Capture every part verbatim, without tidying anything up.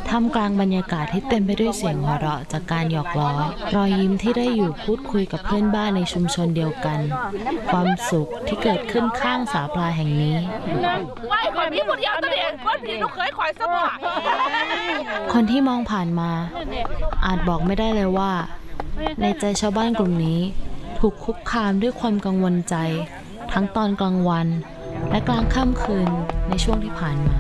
ท่ามกลางบรรยากาศที่เต็มไปด้วยเสียงหัวเราะจากการหยอกล้อรอยยิ้มที่ได้อยู่พูดคุยกับเพื่อนบ้านในชุมชนเดียวกันความสุขที่เกิดขึ้นข้างสาปลาแห่งนี้คนที่มองผ่านมาอาจบอกไม่ได้เลยว่าในใจชาวบ้านกลุ่มนี้ถูกคุกคามด้วยความกังวลใจทั้งตอนกลางวันและกลางค่ำคืนในช่วงที่ผ่านมา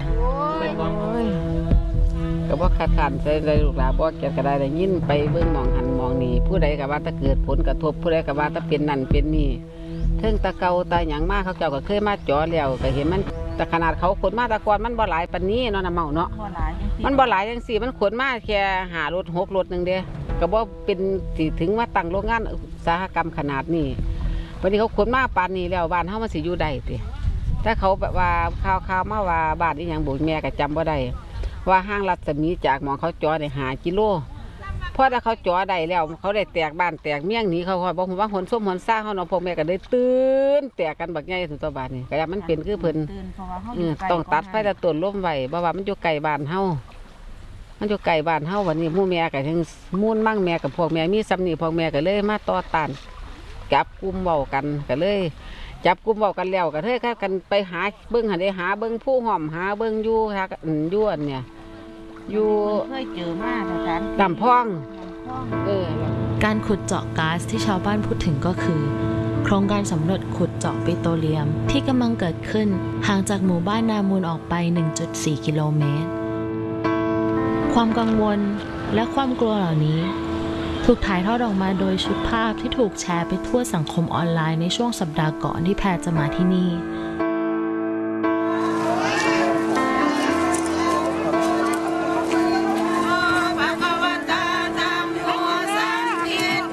ก็บ่ขาดขันใจเลยลูกหลานบ่แก่ก็ได้ได้ยินไปเบิ่งมองหันมองนี่ผู้ใดก็ว่าถ้าเกิดผลกระทบผู้ใดก็ว่าถ้าเป็นนั่นเป็นนี่เทิงตะเกาตาหยังมาเขาเจ้าก็เคยมาจ่อแล้วก็เห็นมันแต่ขนาดเขาขนมาตะกอนมันบ่หลายปานนี้เนาะน้ำเมาเนาะมันบ่หลายจังซี่มันขนมาแค่หารถหกรถนึงเด้ก็บ่เป็นสิถึงว่าตั้งโรงงานอุตสาหกรรมขนาดนี้วันนี้เขาขนมาปานนี้แล้วบ้านเฮามันสิอยู่ได้ติถ้าเขาแบบว่าข่าวๆมาว่าบ้านอีหยังบ่แม่ก็จำบ่ได้ว่าห้างรัศมีจากหมองเขาจ่อได้ห้ากิโลเพราะถ้าเขาจ่อได้แล้วเขาได้แตกบ้านแตกเมี่ยงหนีเขาคอยบอกว่าหนส้มหนซ่าเขาเนาะพ่อแม่ก็ได้ตื่นแตกกันบักใหญ่ถึงตัวบ้านนี่ก็ยังมันเป็นคือเพิ่นต้องตัดไฟแล้วต้นล้มไว้เพราะว่ามันอยู่ไกลบ้านเฮามันอยู่ไกลบ้านเฮาวันนี้มู่แม่ก็ถึงมุ่นมั่งแม่กับพวกแม่มีซ้ำนี่พวกแม่ก็เลยมาต่อต้านจับกลุ่มเว้ากันก็เลยจับกลุ่มเว้ากันแล้วก็เฮ้ยกันไปหาเบิ้งหาได้หาเบิ้งผู้ห่อมหาเบิ้งยู่ค่ะยู่อันเนี่ยอยู่เคยเจอมากอาจารย์ดำพองเออการขุดเจาะก๊าซที่ชาวบ้านพูดถึงก็คือโครงการสำรวจขุดเจาะปิโตรเลียมที่กำลังเกิดขึ้นห่างจากหมู่บ้านนามูลออกไป หนึ่งจุดสี่ กิโลเมตรความกังวลและความกลัวเหล่านี้ถูกถ่ายทอดออกมาโดยชุดภาพที่ถูกแชร์ไปทั่วสังคมออนไลน์ในช่วงสัปดาห์ก่อนที่แพรจะมาที่นี่